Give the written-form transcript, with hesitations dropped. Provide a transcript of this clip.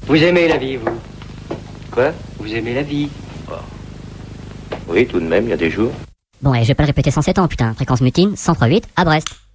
Vous aimez la vie, vous? Quoi? Vous aimez la vie? Oui, tout de même, il y a des jours. Bon, et je vais pas le répéter 107 ans, putain. Fréquence mutine, 103.8 à Brest.